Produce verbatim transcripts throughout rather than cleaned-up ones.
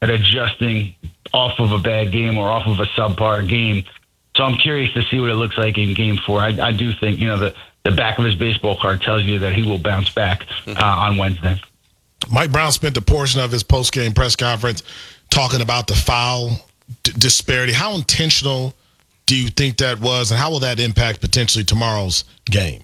at adjusting off of a bad game or off of a subpar game. So I'm curious to see what it looks like in game four. I, I do think, you know, the, the back of his baseball card tells you that he will bounce back uh, on Wednesday. Mike Brown spent a portion of his post-game press conference talking about the foul d- disparity. How intentional do you think that was, and how will that impact potentially tomorrow's game?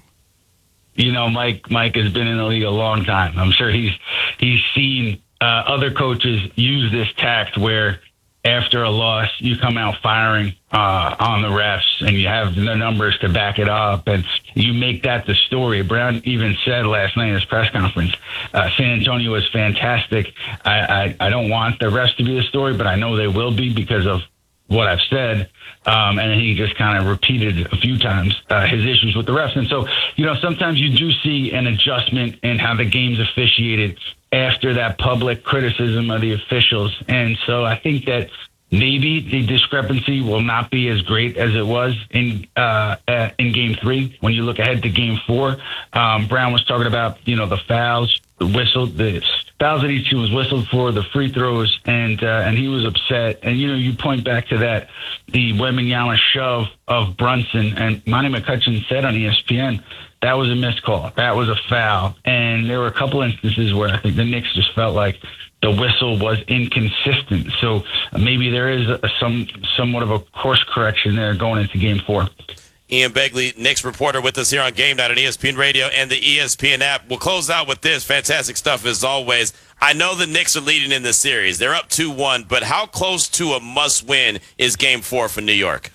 You know, Mike Mike has been in the league a long time. I'm sure he's he's seen uh, other coaches use this tact where after a loss, you come out firing uh, on the refs, and you have the numbers to back it up, and you make that the story. Brown even said last night in his press conference, uh, San Antonio is fantastic. I, I, I don't want the refs to be the story, but I know they will be because of what I've said. Um, and then he just kind of repeated a few times uh, his issues with the refs. And so, you know, sometimes you do see an adjustment in how the game's officiated after that public criticism of the officials. And so I think that maybe the discrepancy will not be as great as it was in uh, uh, in game three. When you look ahead to game four, um, Brown was talking about, you know, the fouls, the whistle, the fouls that each team was whistled for, the free throws, and uh, and he was upset. And, you know, you point back to that, the Wembanyama shove of Brunson, and Monty McCutcheon said on E S P N, that was a missed call. That was a foul. And there were a couple instances where I think the Knicks just felt like the whistle was inconsistent. So maybe there is a, some somewhat of a course correction there going into game four. Ian Begley, Knicks reporter, with us here on Game Night on E S P N Radio and the E S P N app. We'll close out with this. Fantastic stuff as always. I know the Knicks are leading in this series. They're up two one, but how close to a must-win is game four for New York?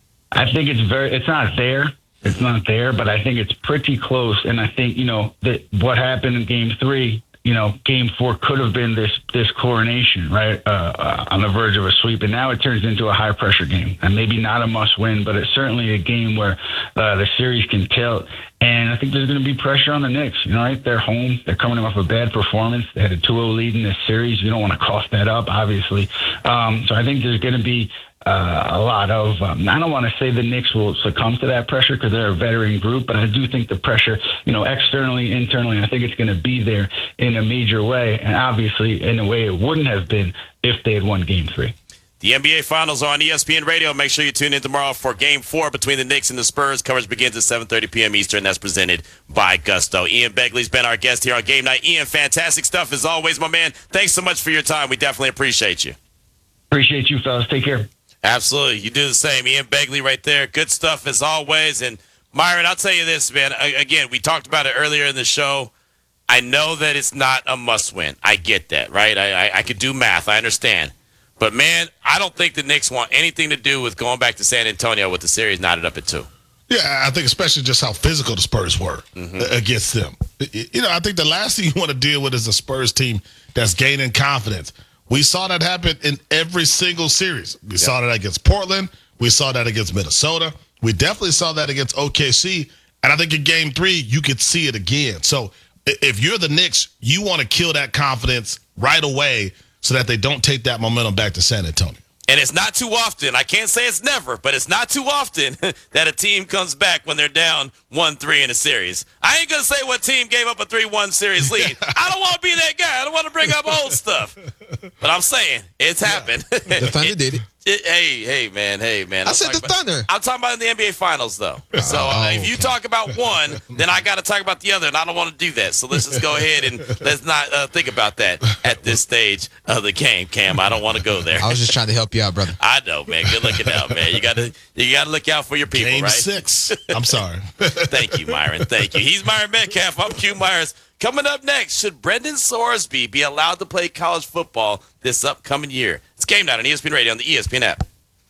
I think it's very. It's not there. It's not there, but I think it's pretty close. And I think, you know, that what happened in game three, you know, game four could have been this this coronation, right, uh, uh, on the verge of a sweep. And now it turns into a high-pressure game. And maybe not a must-win, but it's certainly a game where uh, the series can tilt. And I think there's going to be pressure on the Knicks. You know, right? They're home. They're coming off a bad performance. They had a two oh lead in this series. You don't want to cough that up, obviously. Um, so I think there's going to be Uh, a lot of, um, I don't want to say the Knicks will succumb to that pressure because they're a veteran group, but I do think the pressure, you know, externally, internally, I think it's going to be there in a major way, and obviously in a way it wouldn't have been if they had won game three. The N B A Finals are on E S P N Radio. Make sure you tune in tomorrow for Game four between the Knicks and the Spurs. Coverage begins at seven thirty p.m. Eastern. That's presented by Gusto. Ian Begley's been our guest here on Game Night. Ian, fantastic stuff as always, my man. Thanks so much for your time. We definitely appreciate you. Appreciate you, fellas. Take care. Absolutely. You do the same. Ian Begley right there. Good stuff as always. And Myron, I'll tell you this, man. Again, we talked about it earlier in the show. I know that it's not a must-win. I get that, right? I, I, I could do math. I understand. But, man, I don't think the Knicks want anything to do with going back to San Antonio with the series knotted up at two. Yeah, I think especially just how physical the Spurs were mm-hmm. against them. You know, I think the last thing you want to deal with is a Spurs team that's gaining confidence. We saw that happen in every single series. We yep. saw that against Portland. We saw that against Minnesota. We definitely saw that against O K C. And I think in game three, you could see it again. So if you're the Knicks, you want to kill that confidence right away so that they don't take that momentum back to San Antonio. And it's not too often, I can't say it's never, but it's not too often that a team comes back when they're down one three in a series. I ain't going to say what team gave up a three one series lead. I don't want to be that guy. I don't want to bring up old stuff. But I'm saying it's happened. The Thunder it, did it. It, hey, hey, man, hey, man. I I'm said the about, Thunder. I'm talking about in the N B A Finals, though. So oh, uh, if okay. you talk about one, then I got to talk about the other, and I don't want to do that. So let's just go ahead and let's not uh, think about that at this stage of the game, Cam. I don't want to go there. I was just trying to help you out, brother. I know, man. Good looking out, man. You got to you got to look out for your people, Game right? six. I'm sorry. Thank you, Myron. Thank you. He's Myron Metcalf. I'm Q Myers. Coming up next, should Brendan Sorsby be allowed to play college football this upcoming year? It's Game Night on E S P N Radio on the E S P N app.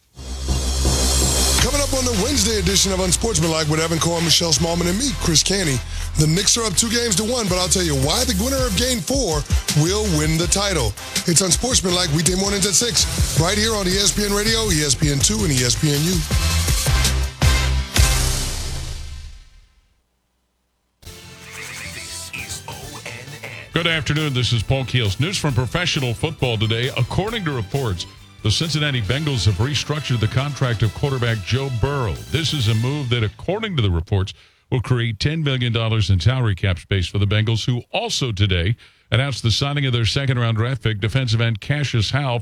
Coming up on the Wednesday edition of Unsportsmanlike with Evan Cohen, Michelle Smallman, and me, Chris Canty. The Knicks are up two games to one, but I'll tell you why the winner of Game four will win the title. It's Unsportsmanlike weekday mornings at six, right here on E S P N Radio, E S P N two, and E S P N U. Good afternoon. This is Paul Keels. News from professional football today. According to reports, the Cincinnati Bengals have restructured the contract of quarterback Joe Burrow. This is a move that, according to the reports, will create ten million dollars in salary cap space for the Bengals, who also today announced the signing of their second-round draft pick, defensive end Cassius Howe,